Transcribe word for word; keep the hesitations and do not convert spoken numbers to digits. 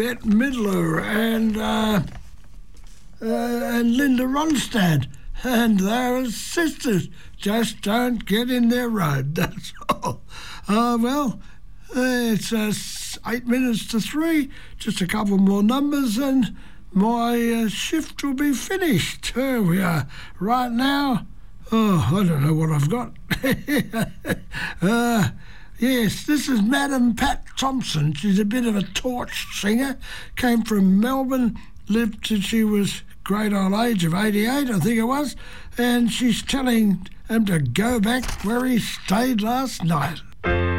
Bette Midler and uh, uh, and Linda Ronstadt, and they're sisters. Just don't get in their road, that's all. Uh, well, it's uh, eight minutes to three, just a couple more numbers and my uh, shift will be finished. Here we are. Right now, oh, I don't know what I've got. uh, yes, this is Madam Pat Thompson. She's a bit of a torch singer, came from Melbourne, lived till she was great old age of eighty-eight, I think it was, and she's telling him to go back where he stayed last night.